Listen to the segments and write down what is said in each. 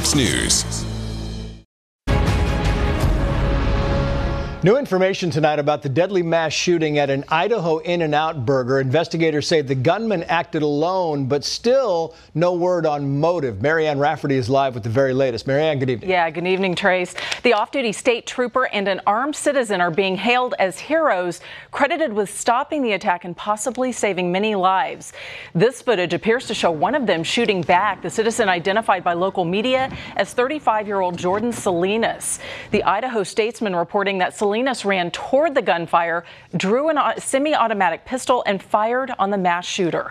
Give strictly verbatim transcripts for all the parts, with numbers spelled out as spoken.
Fox News. New information tonight about the deadly mass shooting at an Idaho In-N-Out Burger. Investigators say the gunman acted alone, but still no word on motive. Marianne Rafferty is live with the very latest. Marianne, good evening. Yeah, good evening, Trace. The off-duty state trooper and an armed citizen are being hailed as heroes, credited with stopping the attack and possibly saving many lives. This footage appears to show one of them shooting back. The citizen identified by local media as thirty-five-year-old Jordan Salinas. The Idaho Statesman reporting that Salinas Salinas ran toward the gunfire, drew a semi-automatic pistol, and fired on the mass shooter.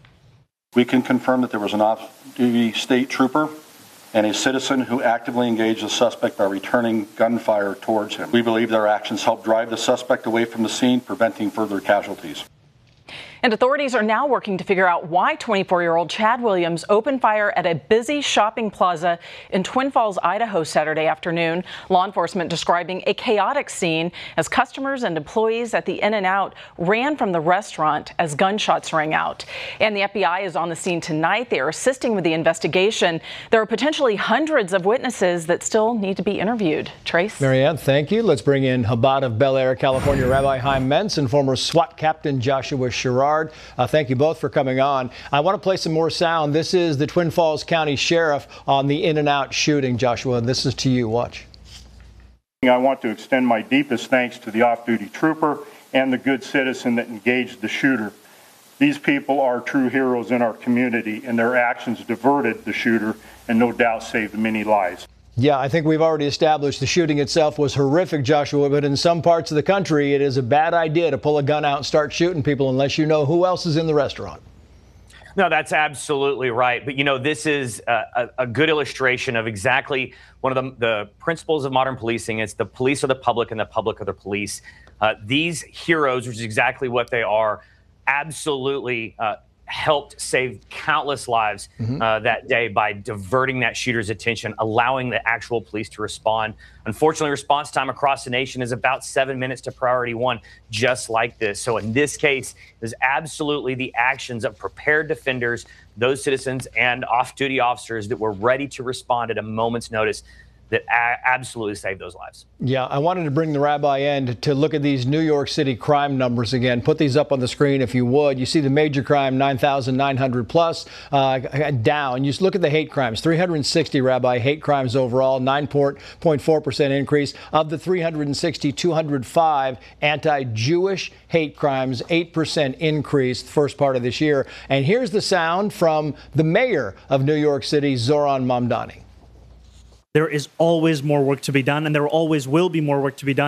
We can confirm that there was an off-duty state trooper and a citizen who actively engaged the suspect by returning gunfire towards him. We believe their actions helped drive the suspect away from the scene, preventing further casualties. And authorities are now working to figure out why twenty-four-year-old Chad Williams opened fire at a busy shopping plaza in Twin Falls, Idaho, Saturday afternoon. Law enforcement describing a chaotic scene as customers and employees at the In-N-Out ran from the restaurant as gunshots rang out. And the F B I is on the scene tonight. They are assisting with the investigation. There are potentially hundreds of witnesses that still need to be interviewed. Trace? Marianne, thank you. Let's bring in Chabad of Bel Air, California, Rabbi Chaim Mentz and former SWAT Captain Joshua Sherrard. Uh, thank you both for coming on. I want to play some more sound. This is the Twin Falls County Sheriff on the In-N-Out shooting. Joshua, this is to you. Watch. I want to extend my deepest thanks to the off-duty trooper and the good citizen that engaged the shooter. These people are true heroes in our community, and their actions diverted the shooter and no doubt saved many lives. Yeah, I think we've already established the shooting itself was horrific, Joshua, but in some parts of the country, it is a bad idea to pull a gun out and start shooting people unless you know who else is in the restaurant. No, that's absolutely right. But, you know, this is a, a, a good illustration of exactly one of the, the principles of modern policing. It's the police are the public and the public are the police. Uh, these heroes, which is exactly what they are, absolutely uh, helped save countless lives mm-hmm. uh, that day by diverting that shooter's attention, allowing the actual police to respond. Unfortunately, response time across the nation is about seven minutes to priority one, just like this. So in this case, there's absolutely the actions of prepared defenders, those citizens and off-duty officers that were ready to respond at a moment's notice that a- absolutely saved those lives. Yeah, I wanted to bring the rabbi in to look at these New York City crime numbers again. Put these up on the screen if you would. You see the major crime, nine thousand nine hundred plus, uh, down. You just look at the hate crimes, three hundred sixty, Rabbi, hate crimes overall, nine point four percent increase. Of the three hundred sixty, two hundred five anti-Jewish hate crimes, eight percent increase the first part of this year. And here's the sound from the mayor of New York City, Zohran Mamdani. There is always more work to be done, and there always will be more work to be done.